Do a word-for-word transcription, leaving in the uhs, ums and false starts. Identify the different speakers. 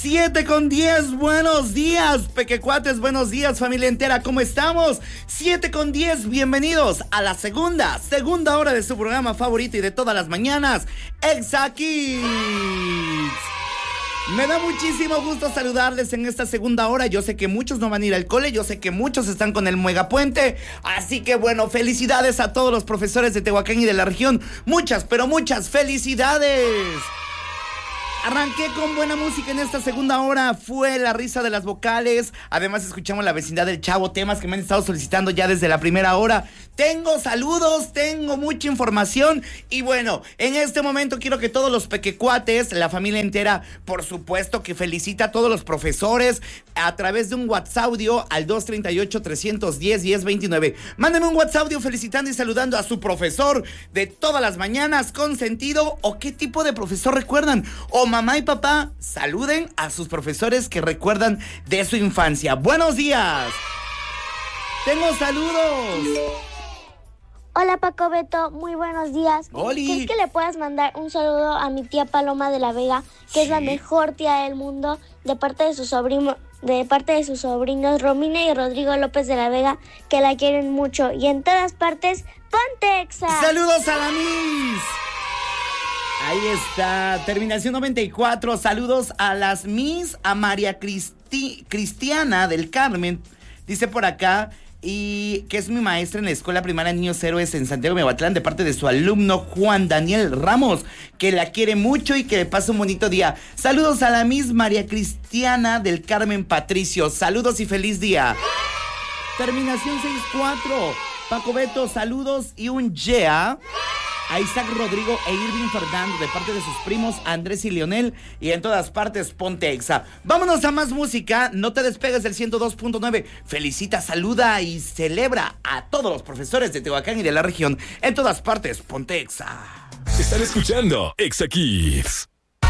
Speaker 1: siete con diez, buenos días, pequecuates, buenos días, familia entera, ¿cómo estamos? siete con diez, bienvenidos a la segunda, segunda hora de su programa favorito y de todas las mañanas, Exa Kids. Me da muchísimo gusto saludarles en esta segunda hora. Yo sé que muchos no van a ir al cole, yo sé que muchos están con el megapuente, así que bueno, felicidades a todos los profesores de Tehuacán y de la región. Muchas, pero muchas felicidades. Arranqué con buena música en esta segunda hora, fue la risa de las vocales, además escuchamos La Vecindad del Chavo, temas que me han estado solicitando ya desde la primera hora. Tengo saludos, tengo mucha información y bueno, en este momento quiero que todos los pequecuates, la familia entera, por supuesto que felicita a todos los profesores a través de un WhatsApp audio al dos treinta y ocho, trescientos diez, diez veintinueve. Mándenme un WhatsApp audio felicitando y saludando a su profesor de todas las mañanas con sentido o qué tipo de profesor recuerdan. O mamá y papá, saluden a sus profesores que recuerdan de su infancia. ¡Buenos días! ¡Tengo saludos!
Speaker 2: Hola Paco Beto, muy buenos días.
Speaker 1: ¡Oli!
Speaker 2: ¿Quieres que le puedas mandar un saludo a mi tía Paloma de la Vega, que
Speaker 1: sí.
Speaker 2: es la mejor tía del mundo, de parte de su sobrino, de parte de sus sobrinos Romina y Rodrigo López de la Vega, que la quieren mucho y en todas partes, ponte Exa.
Speaker 1: ¡Saludos a la Miss! Ahí está, terminación noventa y cuatro, saludos a las Miss, a María Cristi, Cristiana del Carmen, dice por acá, y que es mi maestra en la Escuela Primaria Niños Héroes en Santiago Mehuatlán, de parte de su alumno Juan Daniel Ramos, que la quiere mucho y que le pase un bonito día. Saludos a la Miss María Cristiana del Carmen Patricio, saludos y feliz día. Terminación sesenta y cuatro, Paco Beto, saludos y un yeah a Isaac Rodrigo e Irving Fernando de parte de sus primos Andrés y Leonel y en todas partes ponte Exa. Vámonos a más música, no te despegues del ciento dos punto nueve. Felicita, saluda y celebra a todos los profesores de Tehuacán y de la región. En todas partes ponte Exa.
Speaker 3: Están escuchando Exa Kids.